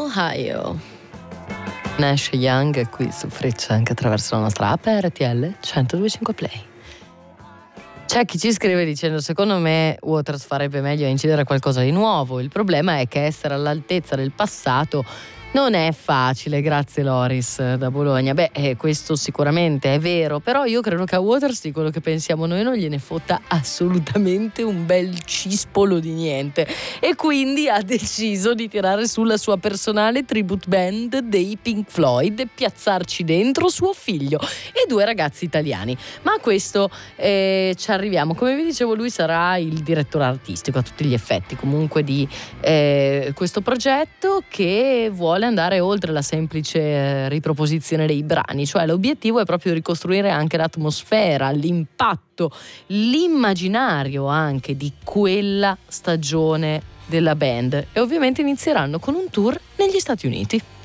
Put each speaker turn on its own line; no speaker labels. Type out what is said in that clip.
Ohio. Nash Young qui su Freccia anche attraverso la nostra app RTL 102.5 Play. C'è chi ci scrive dicendo: secondo me Waters farebbe meglio a incidere qualcosa di nuovo. Il problema è che essere all'altezza del passato non è facile. Grazie Loris da Bologna. Questo sicuramente è vero, però io credo che a Waters di quello che pensiamo noi non gliene fotta assolutamente un bel cispolo di niente, e quindi ha deciso di tirare sulla sua personale tribute band dei Pink Floyd e piazzarci dentro suo figlio e 2 ragazzi italiani. Ma a questo ci arriviamo. Come vi dicevo, lui sarà il direttore artistico a tutti gli effetti comunque di questo progetto, che vuole andare oltre la semplice riproposizione dei brani. Cioè l'obiettivo è proprio ricostruire anche l'atmosfera, l'impatto, l'immaginario anche di quella stagione della band, e ovviamente inizieranno con un tour negli Stati Uniti.